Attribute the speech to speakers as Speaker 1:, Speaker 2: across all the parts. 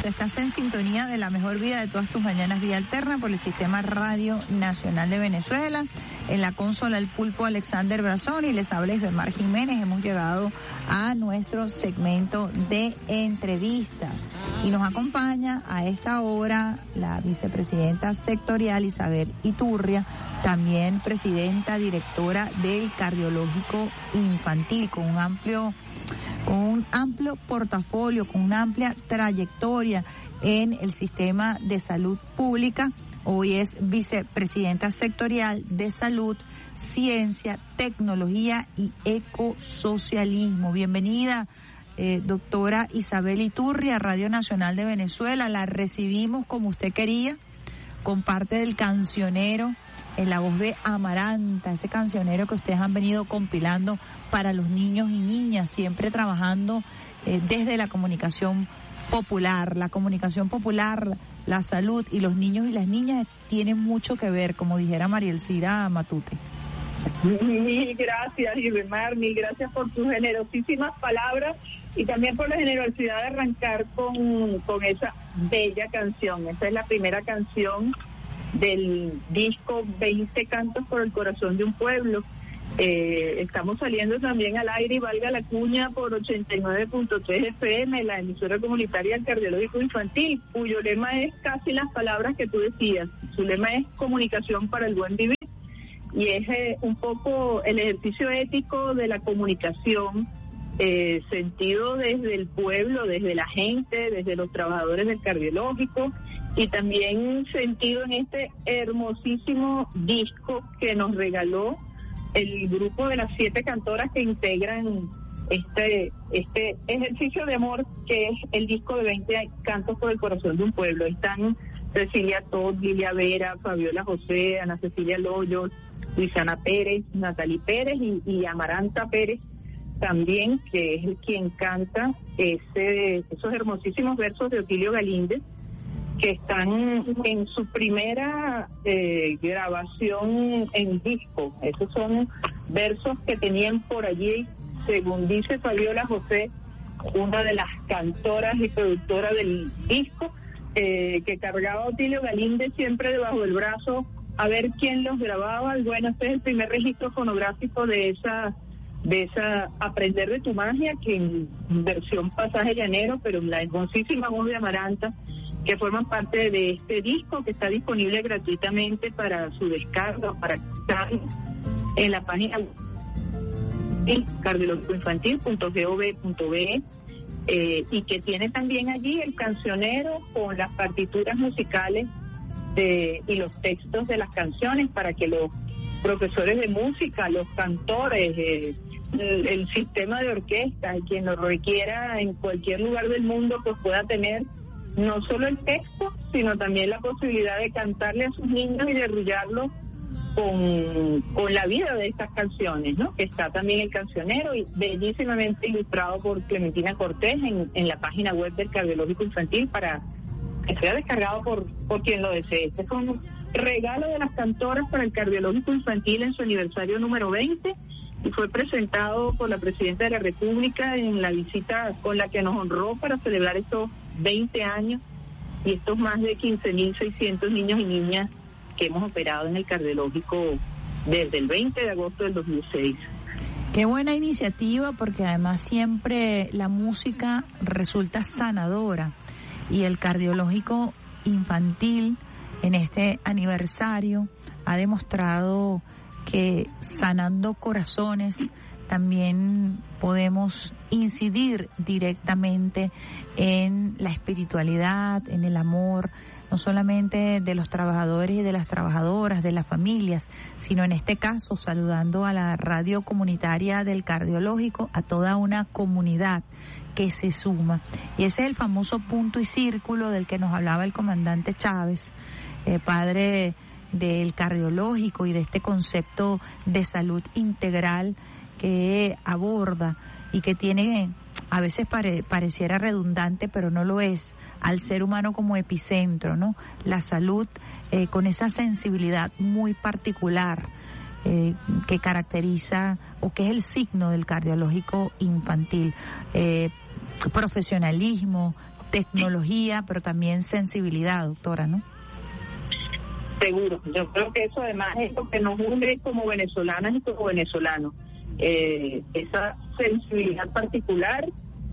Speaker 1: gusta. Estás en sintonía de la mejor vida de todas tus mañanas, Vía Alterna, por el Sistema Radio Nacional de Venezuela. En la consola el pulpo Alexander Brazón y les habla Isbemar Jiménez. Hemos llegado a nuestro segmento de entrevistas y nos acompaña a esta hora la vicepresidenta sectorial Isabel Iturria, también presidenta directora del Cardiológico Infantil, con un amplio portafolio, con una amplia trayectoria en el sistema de salud pública. Hoy es vicepresidenta sectorial de salud, ciencia, tecnología y ecosocialismo. Bienvenida, doctora Isabel Iturria, Radio Nacional de Venezuela. La recibimos como usted quería, con parte del cancionero, en la voz de Amaranta, ese cancionero que ustedes han venido compilando para los niños y niñas, siempre trabajando desde la comunicación popular. La comunicación popular, la salud y los niños y las niñas tienen mucho que ver, como dijera María Elcira Matute.
Speaker 2: Mil gracias, Isbemar, mil gracias por tus generosísimas palabras y también por la generosidad de arrancar con esa bella canción. Esa es la primera canción del disco 20 Cantos por el Corazón de un Pueblo. Estamos saliendo también al aire, y valga la cuña, por 89.3 FM, la emisora comunitaria del Cardiológico Infantil, cuyo lema es casi las palabras que tú decías. Su lema es comunicación para el buen vivir, y es un poco el ejercicio ético de la comunicación, sentido desde el pueblo, desde la gente, desde los trabajadores del cardiológico, y también sentido en este hermosísimo disco que nos regaló el grupo de las 7 cantoras que integran este ejercicio de amor, que es el disco de 20 Cantos por el Corazón de un Pueblo. Están Cecilia Todd, Lilia Vera, Fabiola José, Ana Cecilia Loyos, Luisana Pérez, Natalie Pérez y Amaranta Pérez también, que es quien canta esos hermosísimos versos de Otilio Galíndez, que están en su primera grabación en disco. Esos son versos que tenían por allí, según dice Fabiola José, una de las cantoras y productoras del disco, que cargaba Otilio Galíndez siempre debajo del brazo a ver quién los grababa. Y bueno, este es el primer registro fonográfico de esa Aprender de tu Magia, que en versión Pasaje Llanero, pero en la hermosísima voz de Amaranta, que forman parte de este disco, que está disponible gratuitamente para su descarga, para estar en la página cardiológicoinfantil.gov.be, y que tiene también allí el cancionero con las partituras musicales y los textos de las canciones, para que los profesores de música, los cantores, el sistema de orquesta, y quien lo requiera en cualquier lugar del mundo, pues pueda tener no solo el texto, sino también la posibilidad de cantarle a sus niños y de arrullarlos con la vida de estas canciones, ¿no? Que está también el cancionero, y bellísimamente ilustrado por Clementina Cortés en la página web del Cardiológico Infantil, para que sea descargado por quien lo desee. Este es un regalo de las cantoras para el Cardiológico Infantil en su aniversario número 20, y fue presentado por la Presidenta de la República en la visita con la que nos honró para celebrar estos 20 años y estos más de 15.600 niños y niñas que hemos operado en el cardiológico desde el 20 de agosto del 2006.
Speaker 1: Qué buena iniciativa, porque además siempre la música resulta sanadora, y el Cardiológico Infantil en este aniversario ha demostrado que sanando corazones también podemos incidir directamente en la espiritualidad, en el amor, no solamente de los trabajadores y de las trabajadoras, de las familias, sino en este caso saludando a la radio comunitaria del Cardiológico, a toda una comunidad que se suma. Y ese es el famoso punto y círculo del que nos hablaba el comandante Chávez, padre del Cardiológico y de este concepto de salud integral que aborda y que tiene, a veces pareciera redundante, pero no lo es, al ser humano como epicentro, ¿no? La salud con esa sensibilidad muy particular que caracteriza o que es el signo del Cardiológico Infantil. Profesionalismo, tecnología, pero también sensibilidad, doctora, ¿no?
Speaker 2: Seguro, yo creo que eso además es lo que nos une como venezolanas y como venezolanos. Esa sensibilidad particular,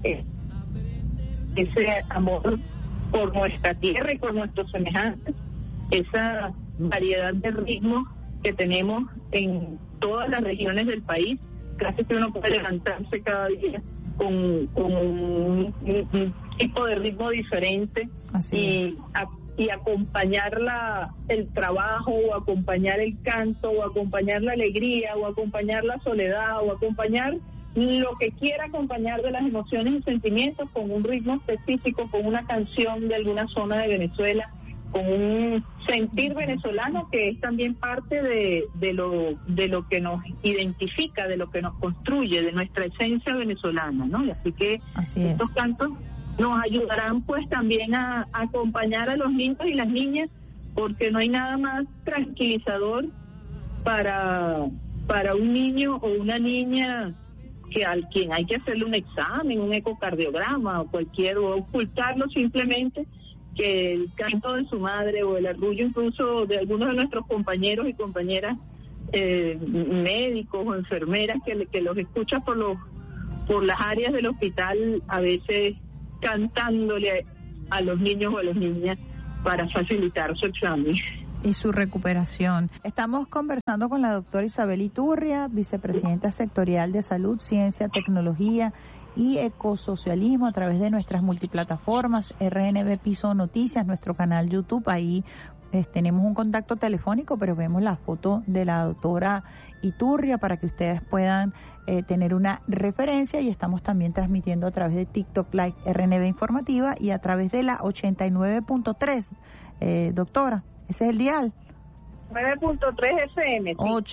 Speaker 2: ese amor por nuestra tierra y por nuestros semejantes, esa variedad de ritmos que tenemos en todas las regiones del país. Casi que uno puede levantarse cada día con un tipo de ritmo diferente y acompañar el trabajo, o acompañar el canto, o acompañar la alegría, o acompañar la soledad, o acompañar lo que quiera acompañar de las emociones y sentimientos con un ritmo específico, con una canción de alguna zona de Venezuela, con un sentir venezolano que es también parte de lo que nos identifica, de lo que nos construye, de nuestra esencia venezolana, ¿no? Y así que estos cantos nos ayudarán pues también a acompañar a los niños y las niñas, porque no hay nada más tranquilizador para un niño o una niña que al quien hay que hacerle un examen, un ecocardiograma o ocultarlo simplemente, que el canto de su madre o el arrullo incluso de algunos de nuestros compañeros y compañeras médicos o enfermeras que los escucha por las áreas del hospital, a veces cantándole a los niños o a las niñas para facilitar su examen
Speaker 1: y su recuperación. Estamos conversando con la doctora Isabel Iturria, vicepresidenta sectorial de Salud, Ciencia, Tecnología y Ecosocialismo, a través de nuestras multiplataformas, RNB Piso Noticias, nuestro canal YouTube. Ahí tenemos un contacto telefónico, pero vemos la foto de la doctora Iturria para que ustedes puedan tener una referencia, y estamos también transmitiendo a través de TikTok Live RNB Informativa y a través de la 89.3, doctora, ese es el dial.
Speaker 2: 9.3 FM,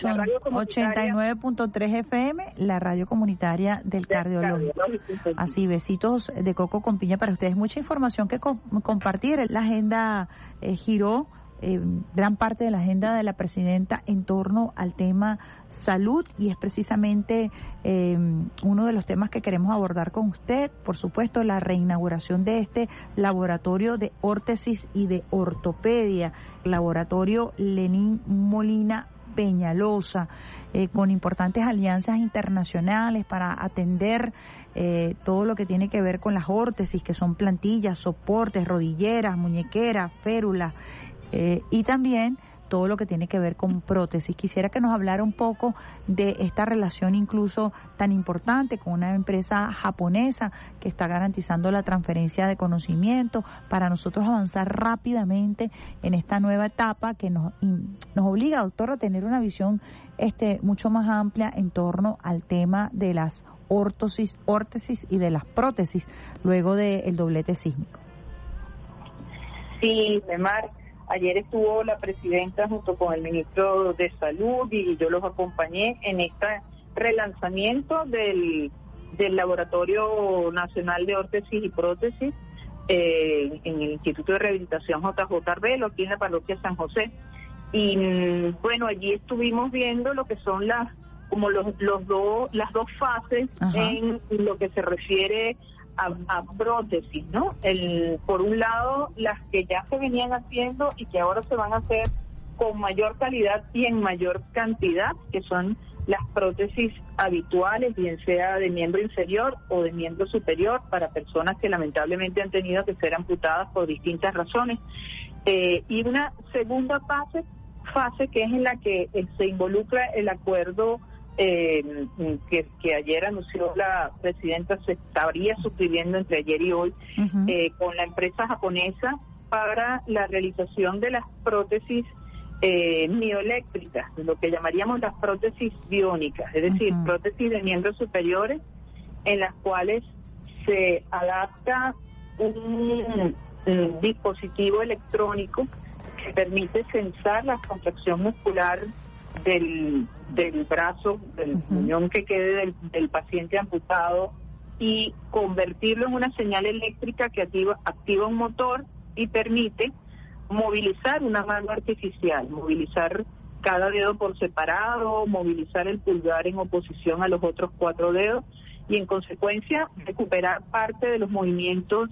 Speaker 1: 89.3 FM, la radio comunitaria del cardiológico. Así, besitos de coco con piña para ustedes. Mucha información que compartir. La agenda giró, gran parte de la agenda de la presidenta en torno al tema salud, y es precisamente uno de los temas que queremos abordar con usted. Por supuesto, la reinauguración de este laboratorio de órtesis y de ortopedia, laboratorio Lenín Molina Peñalosa, con importantes alianzas internacionales para atender todo lo que tiene que ver con las órtesis, que son plantillas, soportes, rodilleras, muñequeras, férulas, y también todo lo que tiene que ver con prótesis. Quisiera que nos hablara un poco de esta relación incluso tan importante con una empresa japonesa que está garantizando la transferencia de conocimiento para nosotros avanzar rápidamente en esta nueva etapa que nos obliga, doctor, a tener una visión mucho más amplia en torno al tema de las órtesis y de las prótesis luego del doblete sísmico.
Speaker 2: Sí, Lemar. Ayer estuvo la presidenta junto con el ministro de Salud y yo los acompañé en este relanzamiento del Laboratorio Nacional de Órtesis y Prótesis en el Instituto de Rehabilitación JJ Arbelo, aquí en la parroquia San José. Y bueno, allí estuvimos viendo lo que son las dos fases. Ajá. En lo que se refiere a prótesis, ¿no? Por un lado, las que ya se venían haciendo y que ahora se van a hacer con mayor calidad y en mayor cantidad, que son las prótesis habituales, bien sea de miembro inferior o de miembro superior, para personas que lamentablemente han tenido que ser amputadas por distintas razones. Y una segunda fase que es en la que se involucra el acuerdo que ayer anunció la presidenta, se estaría suscribiendo entre ayer y hoy, uh-huh, con la empresa japonesa para la realización de las prótesis mioeléctricas, lo que llamaríamos las prótesis biónicas, es decir, uh-huh, prótesis de miembros superiores en las cuales se adapta un dispositivo electrónico que permite sensar la contracción muscular del brazo, del muñón que quede del paciente amputado, y convertirlo en una señal eléctrica que activa un motor y permite movilizar una mano artificial, movilizar cada dedo por separado, movilizar el pulgar en oposición a los otros 4 dedos y en consecuencia recuperar parte de los movimientos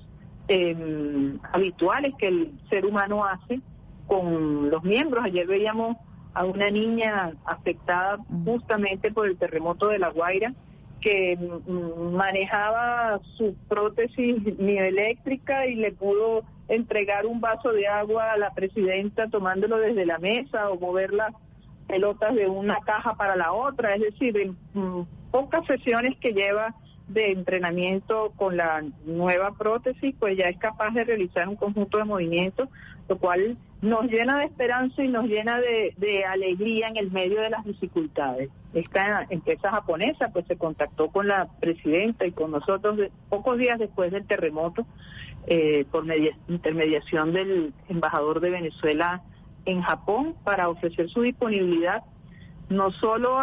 Speaker 2: habituales que el ser humano hace con los miembros. Ayer veíamos a una niña afectada justamente por el terremoto de La Guaira, que manejaba su prótesis mioeléctrica y le pudo entregar un vaso de agua a la presidenta tomándolo desde la mesa, o mover las pelotas de una caja para la otra. Es decir, en pocas sesiones que lleva de entrenamiento con la nueva prótesis, pues ya es capaz de realizar un conjunto de movimientos, lo cual nos llena de esperanza y nos llena de alegría en el medio de las dificultades. Esta empresa japonesa pues se contactó con la presidenta y con nosotros pocos días después del terremoto, por intermediación del embajador de Venezuela en Japón, para ofrecer su disponibilidad no solo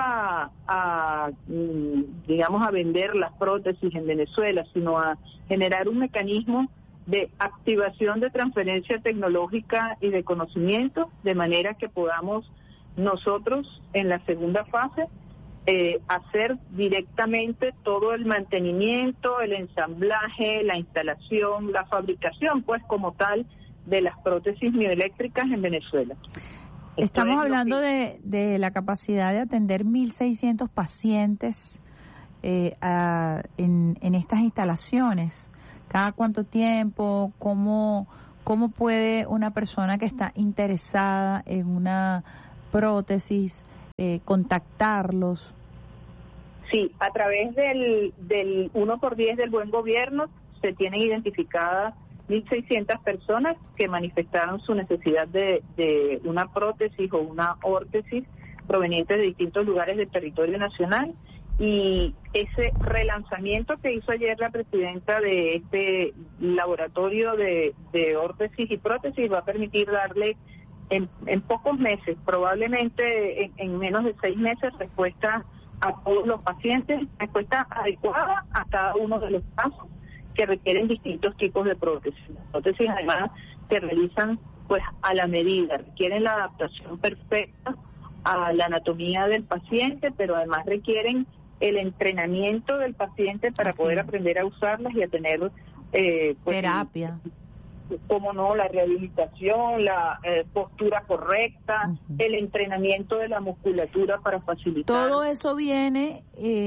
Speaker 2: digamos, a vender las prótesis en Venezuela, sino a generar un mecanismo de activación de transferencia tecnológica y de conocimiento, de manera que podamos nosotros en la segunda fase hacer directamente todo el mantenimiento, el ensamblaje, la instalación, la fabricación, pues como tal, de las prótesis mioeléctricas en Venezuela.
Speaker 1: Estamos hablando de la capacidad de atender 1.600 pacientes en estas instalaciones. ¿Cada cuánto tiempo? ¿Cómo puede una persona que está interesada en una prótesis contactarlos?
Speaker 2: Sí, a través del 1x10 del Buen Gobierno se tienen identificadas 1.600 personas que manifestaron su necesidad de una prótesis o una órtesis provenientes de distintos lugares del territorio nacional, y ese relanzamiento que hizo ayer la presidenta de este laboratorio de órtesis y prótesis va a permitir darle en pocos meses, probablemente en menos de 6 meses, respuesta a todos los pacientes, respuesta adecuada a cada uno de los casos que requieren distintos tipos de prótesis. Las prótesis además se realizan pues a la medida, requieren la adaptación perfecta a la anatomía del paciente, pero además requieren el entrenamiento del paciente para poder aprender a usarlas y a tener pues,
Speaker 1: terapia.
Speaker 2: Como no, la rehabilitación, la postura correcta, el entrenamiento de la musculatura para facilitar.
Speaker 1: Todo eso viene,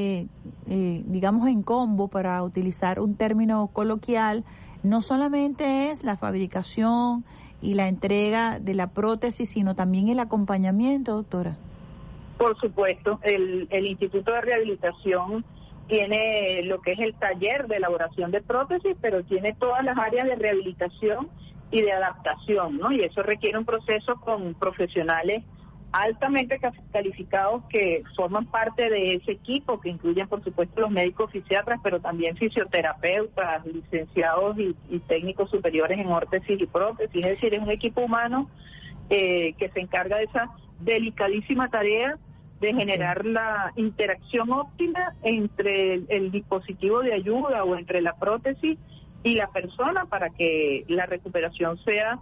Speaker 1: digamos, en combo, para utilizar un término coloquial. No solamente es la fabricación y la entrega de la prótesis, sino también el acompañamiento, doctora.
Speaker 2: Por supuesto, el Instituto de Rehabilitación tiene lo que es el taller de elaboración de prótesis, pero tiene todas las áreas de rehabilitación y de adaptación, ¿no? Y eso requiere un proceso con profesionales altamente calificados que forman parte de ese equipo, que incluyen, por supuesto, los médicos fisiatras, pero también fisioterapeutas, licenciados y técnicos superiores en órtesis y prótesis. Es decir, es un equipo humano que se encarga de esa delicadísima tarea de generar la interacción óptima entre el dispositivo de ayuda o entre la prótesis y la persona, para que la recuperación sea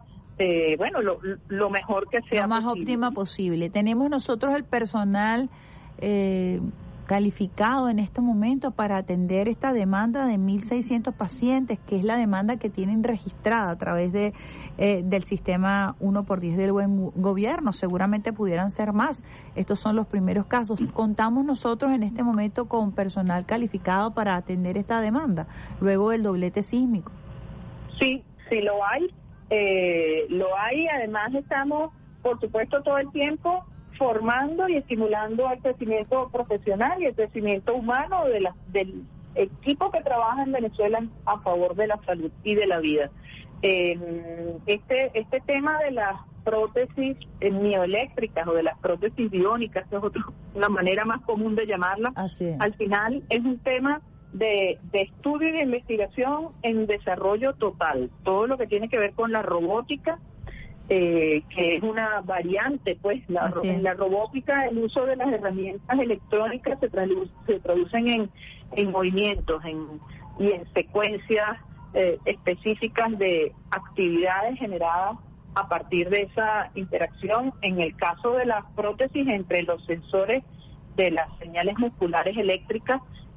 Speaker 2: lo mejor que sea,
Speaker 1: lo más óptima posible. Tenemos nosotros el personal calificado en este momento para atender esta demanda de 1.600 pacientes, que es la demanda que tienen registrada a través del sistema 1x10 del Buen Gobierno. Seguramente pudieran ser más. Estos son los primeros casos. ¿Contamos nosotros en este momento con personal calificado para atender esta demanda luego del doblete sísmico?
Speaker 2: Sí, lo hay. Además estamos, por supuesto, todo el tiempo formando y estimulando el crecimiento profesional y el crecimiento humano del equipo que trabaja en Venezuela a favor de la salud y de la vida. Este tema de las prótesis mioeléctricas o de las prótesis biónicas, que es una manera más común de llamarla, al final es un tema de estudio y de investigación en desarrollo total. Todo lo que tiene que ver con la robótica, que es una variante, pues en la robótica el uso de las herramientas electrónicas se traducen en movimientos y en secuencias específicas de actividades generadas a partir de esa interacción. En el caso de las prótesis, entre los sensores de las señales musculares eléctricas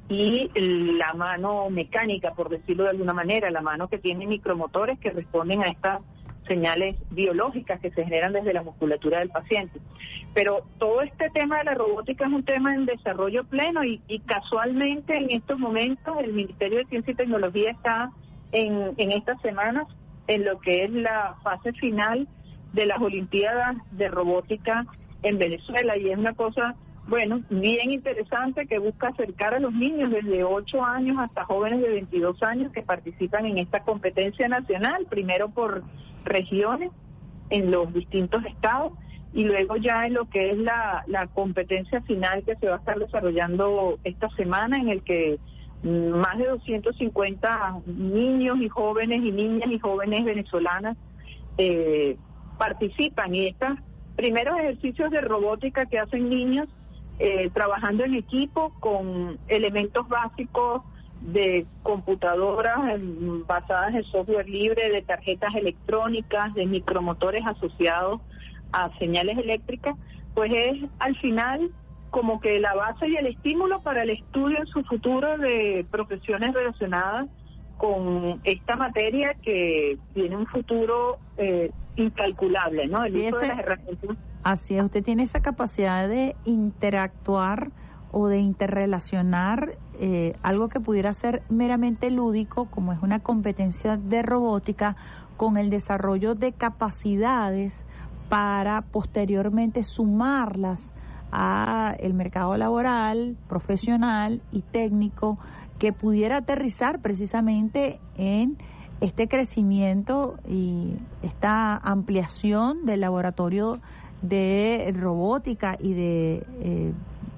Speaker 2: y la mano mecánica, por decirlo de alguna manera, la mano que tiene micromotores que responden a estas señales biológicas que se generan desde la musculatura del paciente. Pero todo este tema de la robótica es un tema en desarrollo pleno y casualmente en estos momentos el Ministerio de Ciencia y Tecnología está en estas semanas en lo que es la fase final de las Olimpiadas de Robótica en Venezuela, y es una cosa, bueno, bien interesante, que busca acercar a los niños desde 8 años hasta jóvenes de 22 años que participan en esta competencia nacional, primero por regiones en los distintos estados y luego ya en lo que es la competencia final que se va a estar desarrollando esta semana, en el que más de 250 niños y jóvenes y niñas y jóvenes venezolanas participan, y estos primeros ejercicios de robótica que hacen niños trabajando en equipo con elementos básicos de computadoras basadas en software libre, de tarjetas electrónicas, de micromotores asociados a señales eléctricas, pues es al final como que la base y el estímulo para el estudio en su futuro de profesiones relacionadas con esta materia que tiene un futuro incalculable, ¿no? El uso de las herramientas.
Speaker 1: Así es, usted tiene esa capacidad de interactuar o de interrelacionar algo que pudiera ser meramente lúdico, como es una competencia de robótica, con el desarrollo de capacidades para posteriormente sumarlas a el mercado laboral, profesional y técnico, que pudiera aterrizar precisamente en este crecimiento y esta ampliación del laboratorio de robótica y de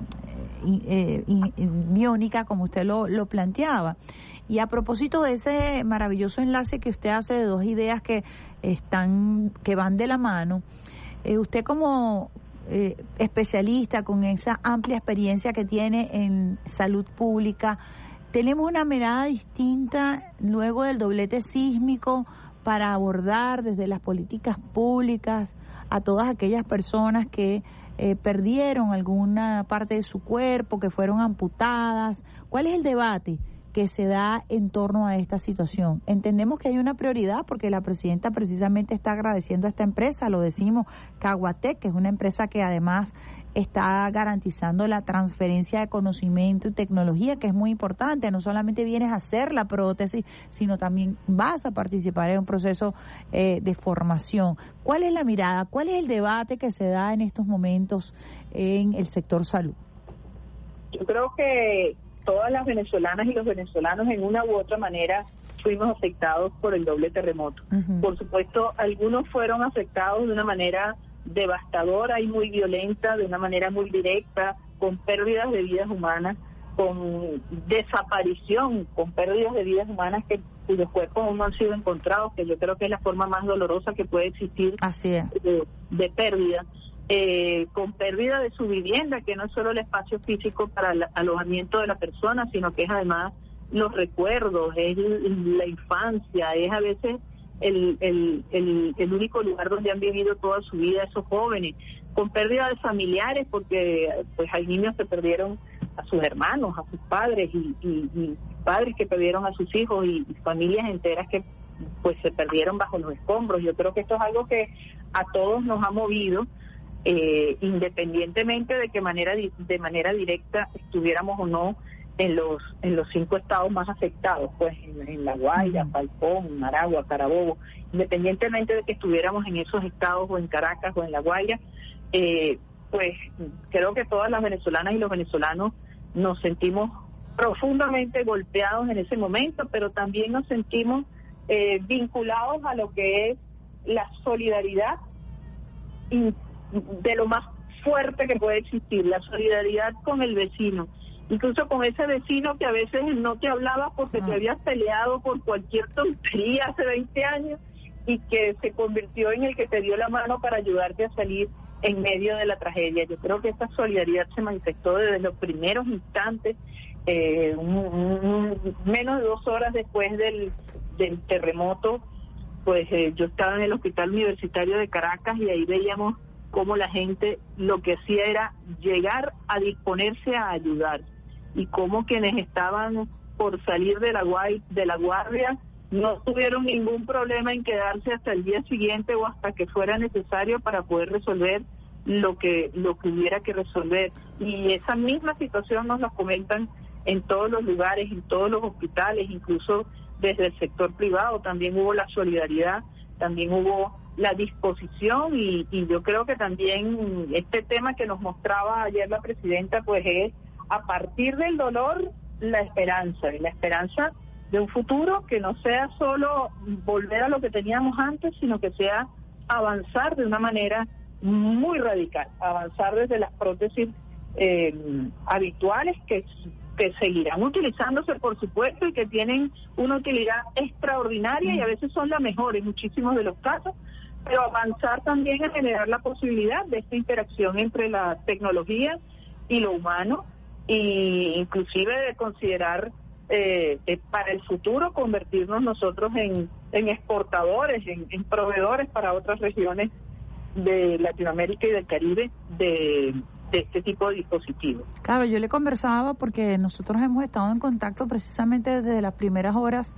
Speaker 1: biónica, como usted lo planteaba. Y a propósito de ese maravilloso enlace que usted hace de dos ideas que van de la mano, usted como especialista con esa amplia experiencia que tiene en salud pública, tenemos una mirada distinta luego del doblete sísmico para abordar desde las políticas públicas a todas aquellas personas que perdieron alguna parte de su cuerpo, que fueron amputadas. ¿Cuál es el debate que se da en torno a esta situación? Entendemos que hay una prioridad porque la presidenta precisamente está agradeciendo a esta empresa, lo decimos, Caguatec, que es una empresa que además está garantizando la transferencia de conocimiento y tecnología, que es muy importante. No solamente vienes a hacer la prótesis, sino también vas a participar en un proceso de formación. ¿Cuál es la mirada? ¿Cuál es el debate que se da en estos momentos en el sector salud?
Speaker 2: Yo creo que todas las venezolanas y los venezolanos en una u otra manera fuimos afectados por el doble terremoto. Uh-huh. Por supuesto, algunos fueron afectados de una manera devastadora y muy violenta, de una manera muy directa, con pérdidas de vidas humanas, con desaparición, con pérdidas de vidas humanas cuyos cuerpos aún no han sido encontrados, que yo creo que es la forma más dolorosa que puede existir.
Speaker 1: Así es.
Speaker 2: De pérdida. Con pérdida de su vivienda, que no es solo el espacio físico para el alojamiento de la persona, sino que es además los recuerdos, es la infancia, es a veces el único lugar donde han vivido toda su vida esos jóvenes, con pérdida de familiares, porque pues hay niños que perdieron a sus hermanos, a sus padres, y padres que perdieron a sus hijos, y familias enteras que pues se perdieron bajo los escombros. Yo creo que esto es algo que a todos nos ha movido, independientemente de que de manera directa estuviéramos o no en los 5 estados más afectados, pues en La Guaira, Falcón, Aragua, Carabobo, independientemente de que estuviéramos en esos estados o en Caracas o en La Guaira, pues creo que todas las venezolanas y los venezolanos nos sentimos profundamente golpeados en ese momento, pero también nos sentimos vinculados a lo que es la solidaridad de lo más fuerte que puede existir, la solidaridad con el vecino, incluso con ese vecino que a veces no te hablaba porque te habías peleado por cualquier tontería hace 20 años y que se convirtió en el que te dio la mano para ayudarte a salir en medio de la tragedia. Yo creo que esta solidaridad se manifestó desde los primeros instantes, menos de 2 horas después del terremoto. Pues yo estaba en el Hospital Universitario de Caracas y ahí veíamos cómo la gente lo que hacía era llegar a disponerse a ayudar. y cómo quienes estaban por salir de la guardia no tuvieron ningún problema en quedarse hasta el día siguiente o hasta que fuera necesario para poder resolver lo que hubiera que resolver. Y esa misma situación nos la comentan en todos los lugares, en todos los hospitales, incluso desde el sector privado. También hubo la solidaridad, también hubo la disposición y yo creo que también este tema que nos mostraba ayer la presidenta, pues es a partir del dolor la esperanza, y la esperanza de un futuro que no sea solo volver a lo que teníamos antes, sino que sea avanzar de una manera muy radical, avanzar desde las prótesis habituales que seguirán utilizándose, por supuesto, y que tienen una utilidad extraordinaria y a veces son la mejor en muchísimos de los casos, pero avanzar también a generar la posibilidad de esta interacción entre la tecnología y lo humano, y inclusive de considerar para el futuro convertirnos nosotros en exportadores, en proveedores para otras regiones de Latinoamérica y del Caribe de este tipo de dispositivos.
Speaker 1: Claro, yo le conversaba porque nosotros hemos estado en contacto precisamente desde las primeras horas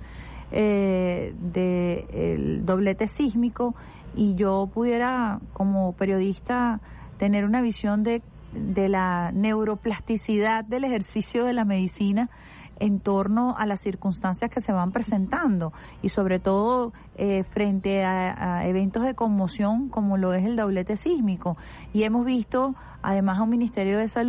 Speaker 1: del doblete sísmico, y yo pudiera como periodista tener una visión de la neuroplasticidad del ejercicio de la medicina en torno a las circunstancias que se van presentando, y sobre todo frente a eventos de conmoción como lo es el doblete sísmico. Y hemos visto además a un Ministerio de Salud